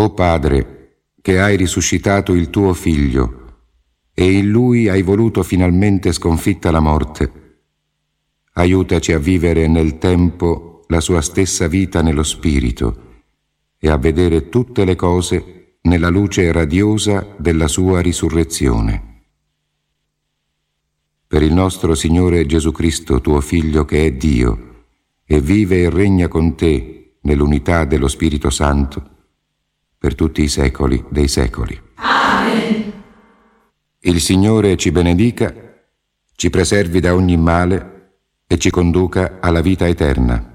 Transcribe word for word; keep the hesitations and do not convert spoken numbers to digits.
O Padre, che hai risuscitato il tuo Figlio e in Lui hai voluto finalmente sconfitta la morte, aiutaci a vivere nel tempo la sua stessa vita nello Spirito e a vedere tutte le cose nella luce radiosa della sua risurrezione. Per il nostro Signore Gesù Cristo, tuo Figlio, che è Dio, e vive e regna con te nell'unità dello Spirito Santo, per tutti i secoli dei secoli. Amen. Il Signore ci benedica, ci preservi da ogni male e ci conduca alla vita eterna.